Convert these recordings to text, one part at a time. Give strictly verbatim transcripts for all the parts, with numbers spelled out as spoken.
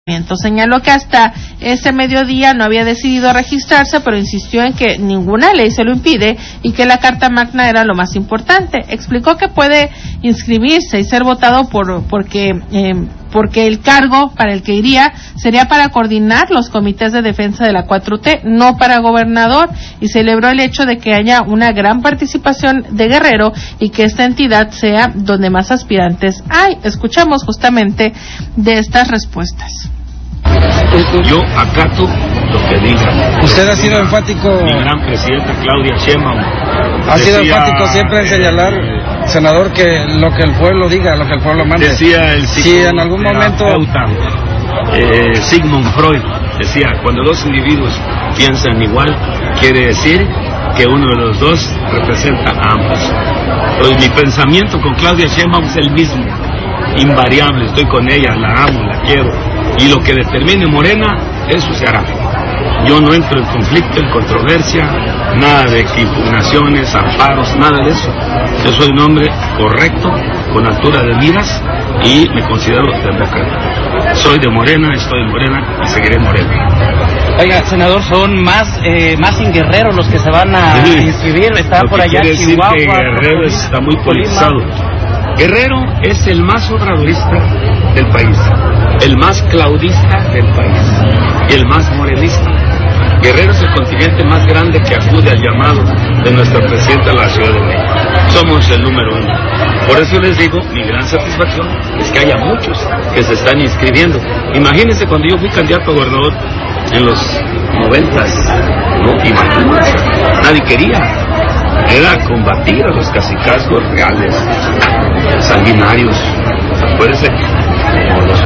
Señaló que hasta ese mediodía no había decidido registrarse, pero insistió en que ninguna ley se lo impide y que la Carta Magna era lo más importante. Explicó que puede inscribirse y ser votado por porque eh, porque el cargo para el que iría sería para coordinar los comités de defensa de la cuatro T, no para gobernador, y celebró el hecho de que haya una gran participación de Guerrero y que esta entidad sea donde más aspirantes hay. Escuchamos justamente de estas respuestas. Yo acato lo que diga. Usted ha sido enfático. Mi gran presidenta Claudia Sheinbaum ha decía, sido enfático siempre en señalar, eh, senador, que lo que el pueblo diga, lo que el pueblo mande. Decía el si en algún momento eh, Sigmund Freud decía, cuando dos individuos piensan igual, quiere decir que uno de los dos representa a ambos. Pues mi pensamiento con Claudia Sheinbaum es el mismo, invariable. Estoy con ella, la amo, la quiero. Y lo que determine Morena, eso se hará. Yo no entro en conflicto, en controversia, nada de impugnaciones, amparos, nada de eso. Yo soy un hombre correcto, con altura de miras, y me considero demócrata. Soy de Morena, estoy en Morena y seguiré Morena. Oiga, senador, son más eh, más sin Guerrero los que se van a sí, inscribir. Está por allá quiere Chihuahua. Decir que Guerrero está muy politizado. Guerrero es el más obradorista del país, el más claudista del país y el más morenista. Guerrero es el continente más grande que acude al llamado de nuestra presidenta de la Ciudad de México. Somos el número uno. Por eso les digo, mi gran satisfacción es que haya muchos que se están inscribiendo. Imagínense cuando yo fui candidato a gobernador en los noventas, ¿no? Imagínense, nadie quería. Era combatir a los cacicazgos reales, sanguinarios, acuérdense, como los...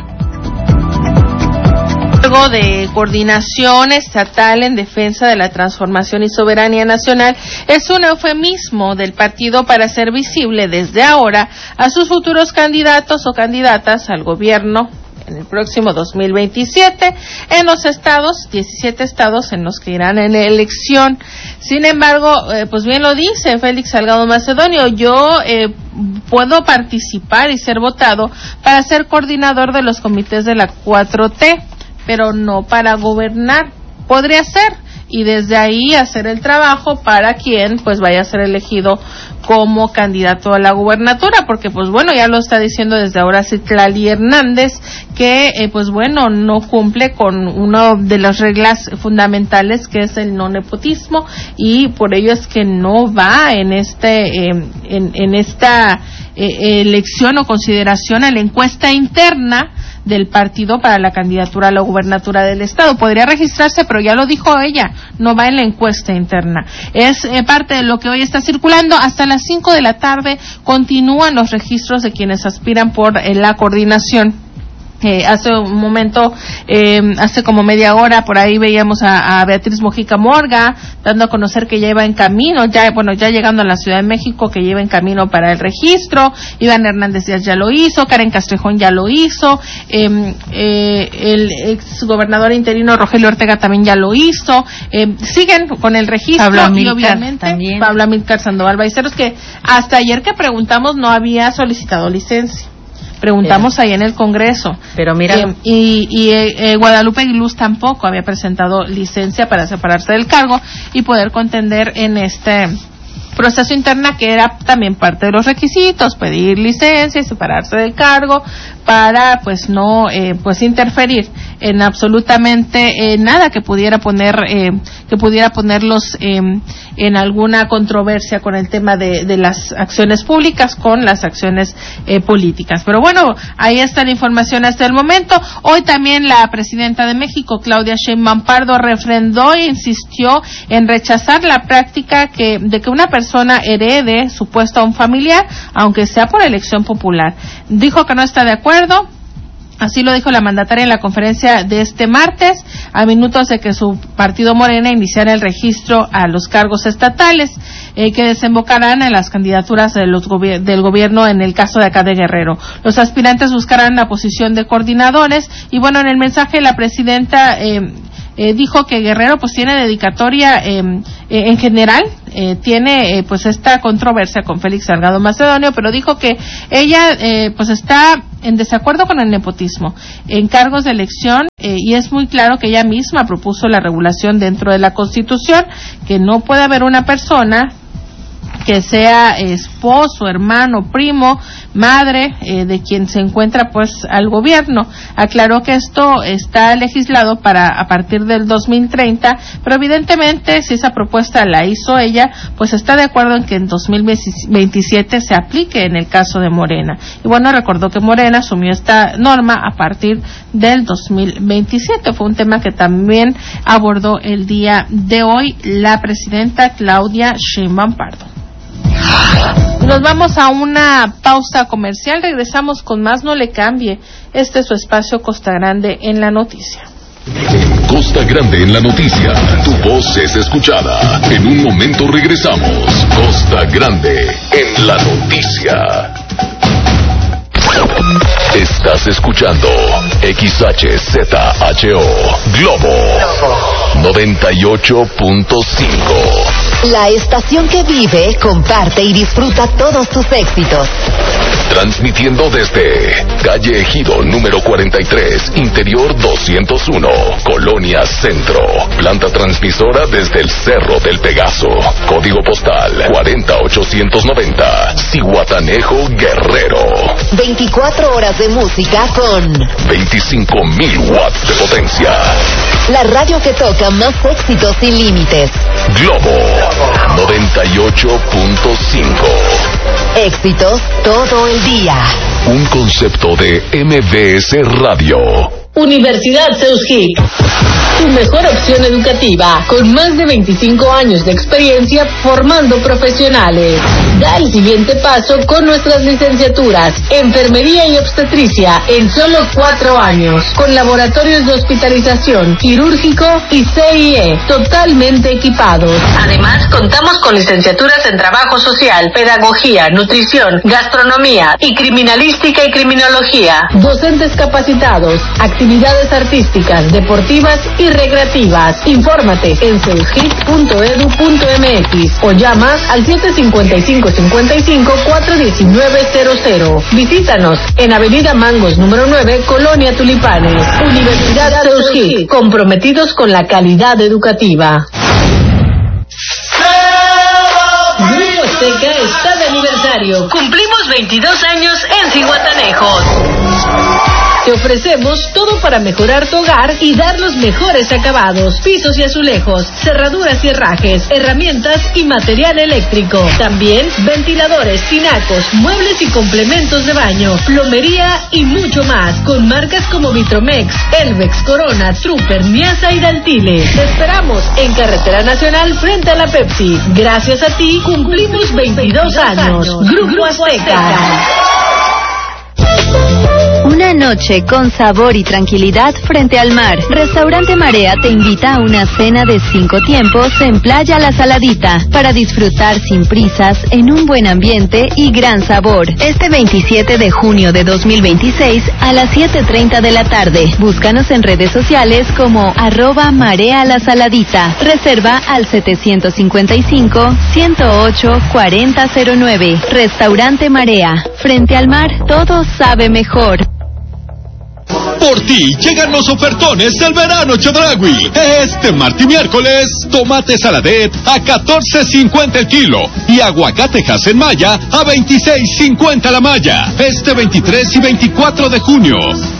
de coordinación estatal en defensa de la transformación y soberanía nacional es un eufemismo del partido para hacer visible desde ahora a sus futuros candidatos o candidatas al gobierno en el próximo dos mil veintisiete en los estados, diecisiete estados en los que irán en elección. Sin embargo, eh, pues bien lo dice Félix Salgado Macedonio, yo eh, puedo participar y ser votado para ser coordinador de los comités de la cuatro T, pero no para gobernar. Podría ser, y desde ahí hacer el trabajo para quien pues vaya a ser elegido como candidato a la gubernatura, porque pues bueno, ya lo está diciendo desde ahora Citlali Hernández, que eh, pues bueno, no cumple con una de las reglas fundamentales, que es el no nepotismo, y por ello es que no va en este eh, en, en esta eh, elección o consideración a la encuesta interna del partido para la candidatura a la gubernatura del estado. Podría registrarse, pero ya lo dijo ella, no va en la encuesta interna. Es eh, parte de lo que hoy está circulando. Hasta las cinco de la tarde continúan los registros de quienes aspiran por eh, la coordinación. Eh, hace un momento, eh, hace como media hora, por ahí veíamos a, a Beatriz Mojica Morga dando a conocer que ya iba en camino, ya bueno, ya llegando a la Ciudad de México, que lleva en camino para el registro. Iván Hernández Díaz ya lo hizo, Karen Castrejón ya lo hizo, eh, eh, el exgobernador interino Rogelio Ortega también ya lo hizo. Eh, siguen con el registro. Pablo y Amílcar obviamente también. Pablo Amílcar Sandoval Baiceros, que hasta ayer que preguntamos no había solicitado licencia. Preguntamos ahí en el Congreso. Pero mira. Eh, y y eh, Guadalupe Gluz tampoco había presentado licencia para separarse del cargo y poder contender en este proceso interna, que era también parte de los requisitos, pedir licencia y separarse del cargo para pues no eh, pues interferir en absolutamente eh, nada que pudiera poner eh, que pudiera ponerlos eh, en alguna controversia con el tema de, de las acciones públicas con las acciones eh, políticas. Pero bueno, ahí está la información hasta el momento. Hoy también la presidenta de México, Claudia Sheinbaum Pardo, refrendó e insistió en rechazar la práctica que de que una persona herede su puesto a un familiar, aunque sea por elección popular. Dijo que no está de acuerdo. Así lo dijo la mandataria en la conferencia de este martes, a minutos de que su partido Morena iniciara el registro a los cargos estatales eh, que desembocarán en las candidaturas de los gobi- del gobierno en el caso de acá de Guerrero. Los aspirantes buscarán la posición de coordinadores y bueno, en el mensaje la presidenta eh, eh, dijo que Guerrero pues tiene dedicatoria eh, eh, en general, eh, tiene eh, pues esta controversia con Félix Salgado Macedonio, pero dijo que ella eh, pues está en desacuerdo con el nepotismo en cargos de elección eh, y es muy claro que ella misma propuso la regulación dentro de la Constitución, que no puede haber una persona que sea esposo, hermano, primo, madre eh, de quien se encuentra pues al gobierno. Aclaró que esto está legislado para a partir del dos mil treinta, pero evidentemente si esa propuesta la hizo ella, pues está de acuerdo en que en dos mil veintisiete se aplique en el caso de Morena. Y bueno, recordó que Morena asumió esta norma a partir del dos mil veintisiete. Fue un tema que también abordó el día de hoy la presidenta Claudia Sheinbaum Pardo. Nos vamos a una pausa comercial, regresamos con más. No le cambie, este es su espacio Costa Grande en la noticia. Costa Grande en la noticia, tu voz es escuchada. En un momento regresamos. Costa Grande en la noticia. Estás escuchando X H Z H O Globo noventa y ocho punto cinco. La estación que vive, comparte y disfruta todos tus éxitos. Transmitiendo desde calle Ejido número cuarenta y tres, interior doscientos uno, Colonia Centro. Planta transmisora desde el Cerro del Pegaso. Código postal cuarenta ochocientos noventa, Zihuatanejo, Guerrero. veinticuatro horas de música con veinticinco mil watts de potencia. La radio que toca más éxitos sin límites. Globo noventa y ocho punto cinco. Éxitos todo el día. Un concepto de M V S Radio. Universidad Seuskic, tu mejor opción educativa, con más de veinticinco años de experiencia formando profesionales. Da el siguiente paso con nuestras licenciaturas, enfermería y obstetricia, en solo cuatro años, con laboratorios de hospitalización, quirúrgico y C I E, totalmente equipados. Además, contamos con licenciaturas en trabajo social, pedagogía, nutrición, gastronomía y criminalística y criminología. Docentes capacitados, actividades artísticas, deportivas y recreativas. Infórmate en seuskic punto edu punto m x o llama al siete cinco cinco cinco cinco cuatro uno nueve cero cero. Visítanos en Avenida Mangos número nueve, Colonia Tulipanes. Universidad Seuskic, comprometidos con la calidad educativa. Grupo Azteca está de aniversario. Cumplimos veintidós años en Zihuatanejos. Te ofrecemos todo para mejorar tu hogar y dar los mejores acabados. Pisos y azulejos, cerraduras y herrajes, herramientas y material eléctrico. También ventiladores, tinacos, muebles y complementos de baño, plomería y mucho más. Con marcas como Vitromex, Elvex, Corona, Trooper, Miasa y Daltile. Te esperamos en Carretera Nacional frente a la Pepsi. Gracias a ti cumplimos veintidós años. Grupo Azteca. Una noche con sabor y tranquilidad frente al mar. Restaurante Marea te invita a una cena de cinco tiempos en Playa La Saladita para disfrutar sin prisas, en un buen ambiente y gran sabor. Este veintisiete de junio de dos mil veintiséis a las siete treinta de la tarde. Búscanos en redes sociales como arroba Marea La Saladita. Reserva al setecientos cincuenta y cinco, ciento ocho, cuarenta cero nueve. Restaurante Marea. Frente al mar, todo sabe mejor. Por ti llegan los ofertones del verano Chedraui. Este martes y miércoles, tomate saladet a catorce cincuenta el kilo y aguacate Hasenmaya a veintiséis cincuenta la malla. Este veintitrés y veinticuatro de junio.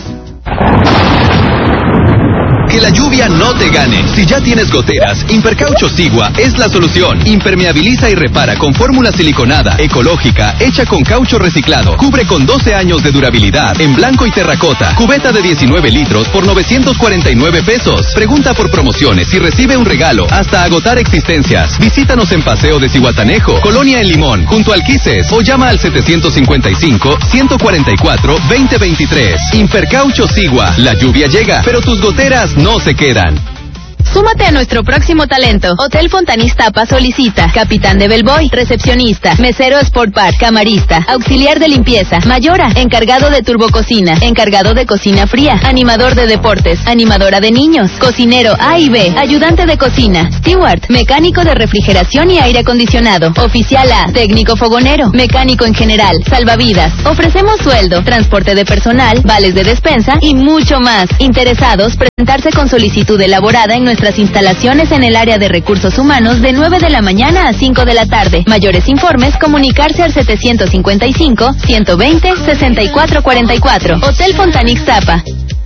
Que la lluvia no te gane. Si ya tienes goteras, Impercaucho Sigua es la solución. Impermeabiliza y repara con fórmula siliconada, ecológica, hecha con caucho reciclado. Cubre con doce años de durabilidad, en blanco y terracota. Cubeta de diecinueve litros por novecientos cuarenta y nueve pesos. Pregunta por promociones y recibe un regalo hasta agotar existencias. Visítanos en Paseo de Zihuatanejo, Colonia El Limón, junto al Quises, o llama al setecientos cincuenta y cinco, ciento cuarenta y cuatro, veinte veintitrés. Impercaucho Sigua. La lluvia llega, pero tus goteras no se quedan. Súmate a nuestro próximo talento. Hotel Fontanís Iztapa solicita capitán de bellboy, recepcionista, mesero Sport Bar, camarista, auxiliar de limpieza, mayora, encargado de turbococina, encargado de cocina fría, animador de deportes, animadora de niños, cocinero A y B, ayudante de cocina, steward, mecánico de refrigeración y aire acondicionado, oficial A, técnico fogonero, mecánico en general, salvavidas. Ofrecemos sueldo, transporte de personal, vales de despensa y mucho más. Interesados, presentarse con solicitud elaborada en nuestras instalaciones en el área de recursos humanos de nueve de la mañana a cinco de la tarde. Mayores informes, comunicarse al setecientos cincuenta y cinco, ciento veinte, sesenta y cuatro cuarenta y cuatro. Hotel Fontanís Iztapa.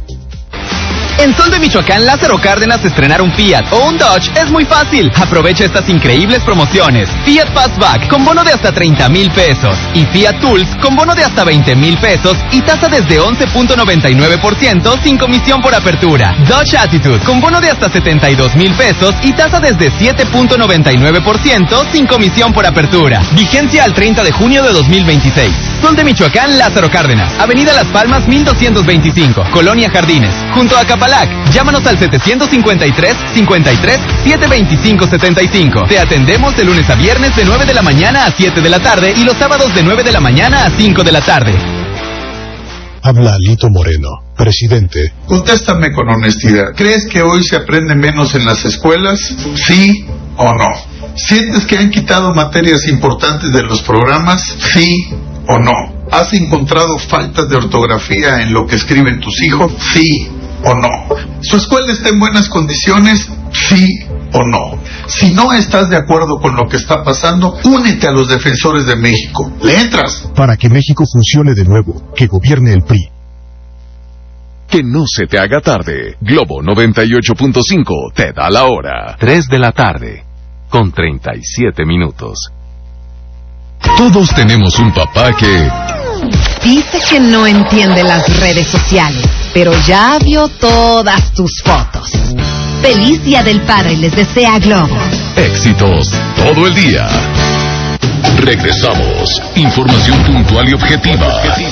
En Sol de Michoacán, Lázaro Cárdenas, estrenar un Fiat o un Dodge es muy fácil. Aprovecha estas increíbles promociones. Fiat Fastback con bono de hasta treinta mil pesos. Y Fiat Tools con bono de hasta veinte mil pesos y tasa desde once punto noventa y nueve por ciento sin comisión por apertura. Dodge Attitude con bono de hasta setenta y dos mil pesos y tasa desde siete punto noventa y nueve por ciento sin comisión por apertura. Vigencia al treinta de junio de dos mil veintiséis. Sol de Michoacán, Lázaro Cárdenas. Avenida Las Palmas mil doscientos veinticinco. Colonia Jardines. Junto a Capalac. Llámanos al setecientos cincuenta y tres, cincuenta y tres, setecientos veinticinco, setenta y cinco. Te atendemos de lunes a viernes de nueve de la mañana a siete de la tarde y los sábados de nueve de la mañana a cinco de la tarde. Habla Alito Moreno, presidente. Contéstame con honestidad. ¿Crees que hoy se aprende menos en las escuelas? ¿Sí o no? ¿Sientes que han quitado materias importantes de los programas? ¿Sí o no? ¿Has encontrado faltas de ortografía en lo que escriben tus hijos? ¿Sí o no? ¿Su escuela está en buenas condiciones? ¿Sí o no? Si no estás de acuerdo con lo que está pasando, únete a los defensores de México. ¿Le entras? Para que México funcione de nuevo, que gobierne el P R I. Que no se te haga tarde. Globo noventa y ocho punto cinco te da la hora. tres de la tarde, con treinta y siete minutos. Todos tenemos un papá que... dice que no entiende las redes sociales, pero ya vio todas tus fotos. Feliz Día del Padre les desea Globo. Éxitos todo el día. Regresamos. Información puntual y objetiva.